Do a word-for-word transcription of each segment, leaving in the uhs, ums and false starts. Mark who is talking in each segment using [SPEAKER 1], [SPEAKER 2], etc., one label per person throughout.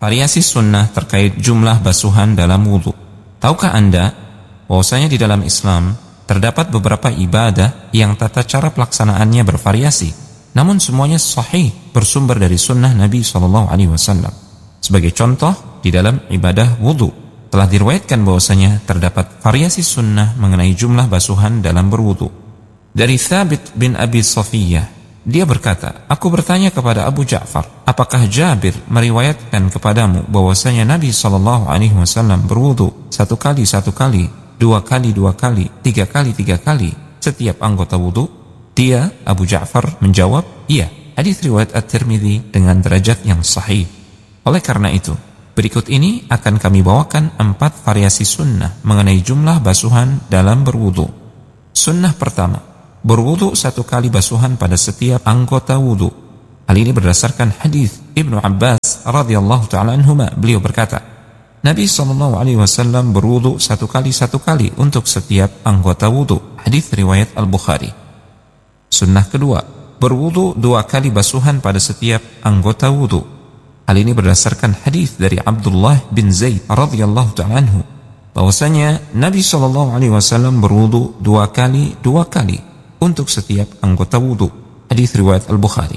[SPEAKER 1] variasi sunnah terkait jumlah basuhan dalam wudhu. Tahukah Anda bahwasanya di dalam Islam terdapat beberapa ibadah yang tata cara pelaksanaannya bervariasi, namun semuanya sahih bersumber dari sunnah Nabi shallallahu alaihi wasallam. Sebagai contoh, di dalam ibadah wudhu telah diriwayatkan bahwasanya terdapat variasi sunnah mengenai jumlah basuhan dalam berwudhu. Dari Thabit bin Abi Safiyah, dia berkata, aku bertanya kepada Abu Ja'far, apakah Jabir meriwayatkan kepadamu bahwasanya Nabi shallallahu alaihi wasallam berwudhu satu kali satu kali, dua kali dua kali, tiga kali tiga kali setiap anggota wudhu? Dia, Abu Ja'far, menjawab, iya. Hadits riwayat At-Tirmidzi dengan derajat yang sahih. Oleh karena itu, berikut ini akan kami bawakan empat variasi sunnah mengenai jumlah basuhan dalam berwudhu. Sunnah pertama, berwudhu satu kali basuhan pada setiap anggota wudhu. Hal ini berdasarkan hadis Ibnu Abbas radhiyallahu ta'ala anhuma. Beliau berkata, Nabi shallallahu alaihi wasallam berwudhu satu kali satu kali untuk setiap anggota wudhu. Hadis riwayat Al-Bukhari. Sunnah kedua, berwudhu dua kali basuhan pada setiap anggota wudhu. Hal ini berdasarkan hadis dari Abdullah bin Zaid radhiyallahu ta'ala anhu, bahwasanya Nabi shallallahu alaihi wasallam berwudhu dua kali dua kali untuk setiap anggota wudhu. Hadis riwayat Al-Bukhari.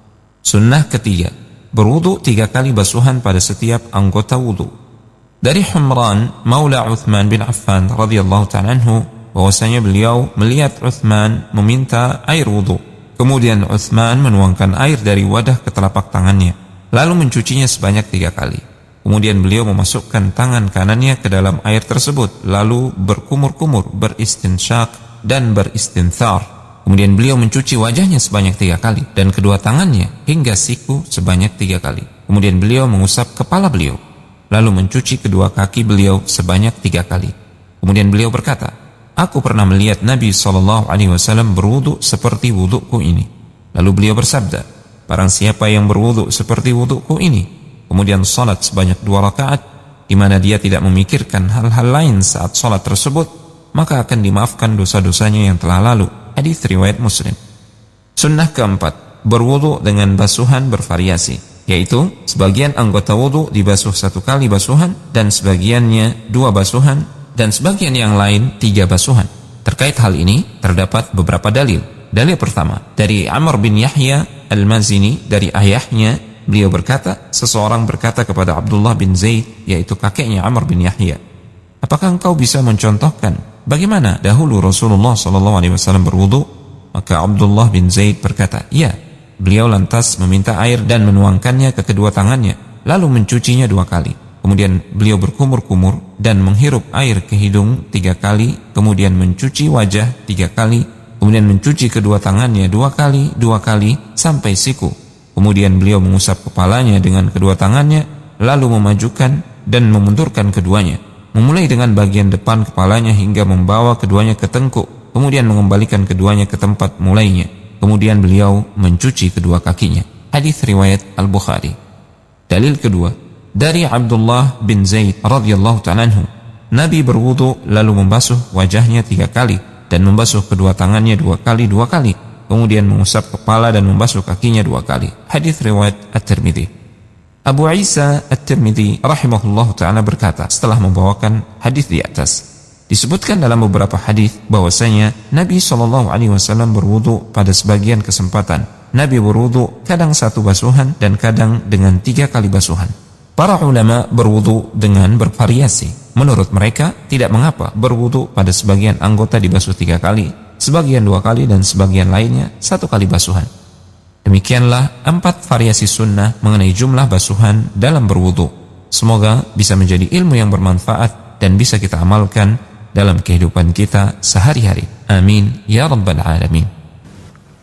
[SPEAKER 1] Sunnah ketiga, berwudhu tiga kali basuhan pada setiap anggota wudhu. Dari Humran maula Uthman bin Affan radhiyallahu ta'ala anhu, bahwasanya beliau melihat Uthman meminta air wudhu. Kemudian Uthman menuangkan air dari wadah ke telapak tangannya, lalu mencucinya sebanyak tiga kali. Kemudian beliau memasukkan tangan kanannya ke dalam air tersebut, lalu berkumur-kumur, beristinsyak dan beristinthar. Kemudian beliau mencuci wajahnya sebanyak tiga kali dan kedua tangannya hingga siku sebanyak tiga kali. Kemudian beliau mengusap kepala beliau, lalu mencuci kedua kaki beliau sebanyak tiga kali. Kemudian beliau berkata, aku pernah melihat Nabi shallallahu alaihi wasallam berwudu seperti wuduku ini. Lalu beliau bersabda, barang siapa yang berwudu seperti wuduku ini, kemudian salat sebanyak dua rakaat, di mana dia tidak memikirkan hal-hal lain saat salat tersebut, maka akan dimaafkan dosa-dosanya yang telah lalu. Hadits riwayat Muslim. Sunnah keempat, berwudu dengan basuhan bervariasi, yaitu sebagian anggota wudu dibasuh satu kali basuhan, dan sebagiannya dua basuhan, dan sebagian yang lain tiga basuhan. Terkait hal ini terdapat beberapa dalil. Dalil pertama, dari Amr bin Yahya Al-Mazini, dari ayahnya, beliau berkata, seseorang berkata kepada Abdullah bin Zaid, yaitu kakeknya Amr bin Yahya, apakah engkau bisa mencontohkan bagaimana dahulu Rasulullah shallallahu alaihi wasallam berwudu? Maka Abdullah bin Zaid berkata, ya. Beliau lantas meminta air dan menuangkannya ke kedua tangannya, lalu mencucinya dua kali. Kemudian beliau berkumur-kumur dan menghirup air ke hidung tiga kali, kemudian mencuci wajah tiga kali, kemudian mencuci kedua tangannya dua kali, dua kali, sampai siku. Kemudian beliau mengusap kepalanya dengan kedua tangannya, lalu memajukan dan memundurkan keduanya, memulai dengan bagian depan kepalanya hingga membawa keduanya ke tengkuk, kemudian mengembalikan keduanya ke tempat mulainya. Kemudian beliau mencuci kedua kakinya. Hadits riwayat Al-Bukhari. Dalil kedua, dari Abdullah bin Zaid radhiyallahu ta'ala anhu, Nabi berwudu lalu membasuh wajahnya tiga kali dan membasuh kedua tangannya dua kali dua kali, kemudian mengusap kepala dan membasuh kakinya dua kali. Hadits riwayat At-Tirmidzi. Abu Isa At-Tirmidzi rahimahullah ta'ala berkata setelah membawakan hadis di atas, disebutkan dalam beberapa hadis bahwasanya Nabi shallallahu alaihi wasallam berwudu pada sebagian kesempatan. Nabi berwudu kadang satu basuhan dan kadang dengan tiga kali basuhan. Para ulama berwudu dengan bervariasi. Menurut mereka tidak mengapa berwudu pada sebagian anggota dibasuh tiga kali, sebagian dua kali, dan sebagian lainnya satu kali basuhan. Demikianlah empat variasi sunnah mengenai jumlah basuhan dalam berwudu. Semoga bisa menjadi ilmu yang bermanfaat dan bisa kita amalkan dalam kehidupan kita sehari-hari. Amin ya rabbal alamin.